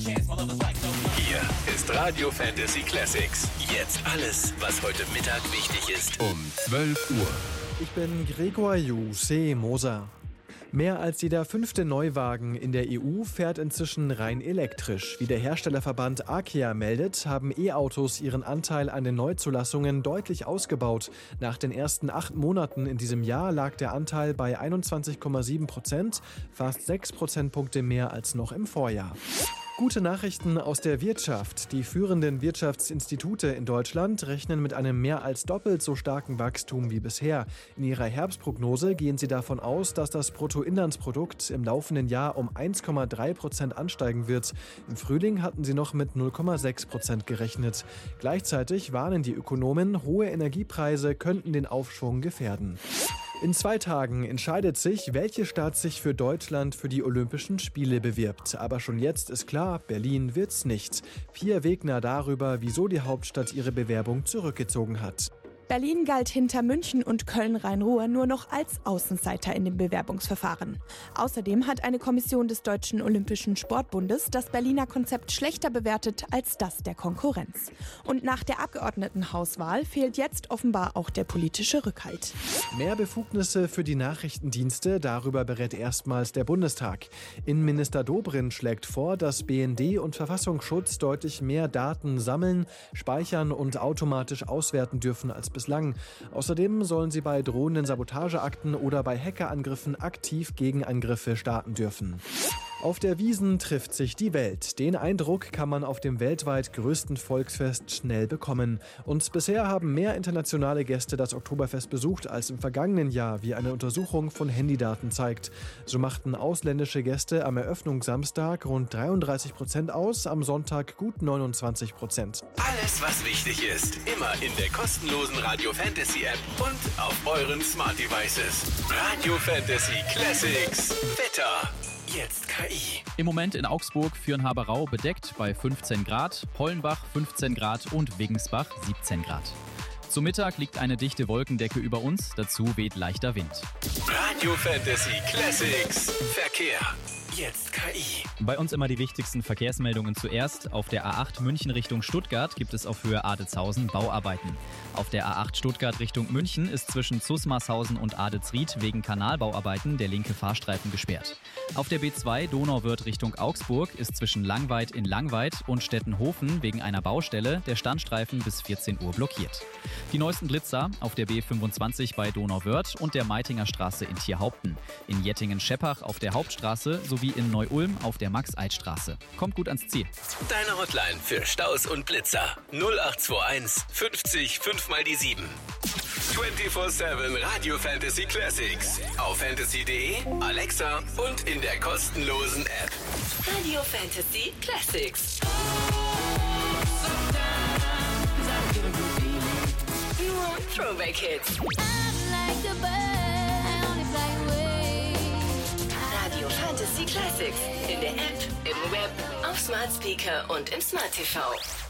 Hier ist Radio Fantasy Classics. Jetzt alles, was heute Mittag wichtig ist. Um 12 Uhr. Ich bin Gregor Moser. Mehr als jeder 5. Neuwagen in der EU fährt inzwischen rein elektrisch. Wie der Herstellerverband ACEA meldet, haben E-Autos ihren Anteil an den Neuzulassungen deutlich ausgebaut. Nach den ersten 8 Monaten in diesem Jahr lag der Anteil bei 21,7%, fast 6 Prozentpunkte mehr als noch im Vorjahr. Gute Nachrichten aus der Wirtschaft. Die führenden Wirtschaftsinstitute in Deutschland rechnen mit einem mehr als doppelt so starken Wachstum wie bisher. In ihrer Herbstprognose gehen sie davon aus, dass das Bruttoinlandsprodukt im laufenden Jahr um 1,3% ansteigen wird. Im Frühling hatten sie noch mit 0,6% gerechnet. Gleichzeitig warnen die Ökonomen, hohe Energiepreise könnten den Aufschwung gefährden. In 2 Tagen entscheidet sich, welche Stadt sich für Deutschland für die Olympischen Spiele bewirbt. Aber schon jetzt ist klar, Berlin wird's nicht. Pia Wegner darüber, wieso die Hauptstadt ihre Bewerbung zurückgezogen hat. Berlin galt hinter München und Köln-Rhein-Ruhr nur noch als Außenseiter in dem Bewerbungsverfahren. Außerdem hat eine Kommission des Deutschen Olympischen Sportbundes das Berliner Konzept schlechter bewertet als das der Konkurrenz. Und nach der Abgeordnetenhauswahl fehlt jetzt offenbar auch der politische Rückhalt. Mehr Befugnisse für die Nachrichtendienste, darüber berät erstmals der Bundestag. Innenminister Dobrindt schlägt vor, dass BND und Verfassungsschutz deutlich mehr Daten sammeln, speichern und automatisch auswerten dürfen als bislang. Außerdem sollen sie bei drohenden Sabotageakten oder bei Hackerangriffen aktiv Gegenangriffe starten dürfen. Auf der Wiesn trifft sich die Welt. Den Eindruck kann man auf dem weltweit größten Volksfest schnell bekommen. Und bisher haben mehr internationale Gäste das Oktoberfest besucht als im vergangenen Jahr, wie eine Untersuchung von Handydaten zeigt. So machten ausländische Gäste am Eröffnungssamstag rund 33% aus, am Sonntag gut 29%. Alles, was wichtig ist, immer in der kostenlosen Radio Fantasy App und auf euren Smart Devices. Radio Fantasy Classics. Wetter. Jetzt KI. Im Moment in Augsburg Fürnhaberau bedeckt bei 15 Grad, Hollenbach 15 Grad und Wiggensbach 17 Grad. Zum Mittag liegt eine dichte Wolkendecke über uns, dazu weht leichter Wind. Radio Fantasy Classics. Verkehr. Jetzt KI. Bei uns immer die wichtigsten Verkehrsmeldungen zuerst. Auf der A8 München Richtung Stuttgart gibt es auf Höhe Adetshausen Bauarbeiten. Auf der A8 Stuttgart Richtung München ist zwischen Zusmarshausen und Adetsried wegen Kanalbauarbeiten der linke Fahrstreifen gesperrt. Auf der B2 Donauwörth Richtung Augsburg ist zwischen Langweid in Langweid und Stettenhofen wegen einer Baustelle der Standstreifen bis 14 Uhr blockiert. Die neuesten Blitzer auf der B25 bei Donauwörth und der Meitinger Straße in Tierhaupten. In Jettingen-Scheppach auf der Hauptstraße sowie in Neu-Ulm auf der Max-Eid-Straße. Kommt gut ans Ziel. Deine Hotline für Staus und Blitzer 0821 50 5 mal die 7. 24/7 Radio Fantasy Classics. Auf fantasy.de, Alexa und in der kostenlosen App. Radio Fantasy Classics. Throwback Hits. Radio Fantasy Classics. In der App, im Web, auf Smart Speaker und im Smart TV.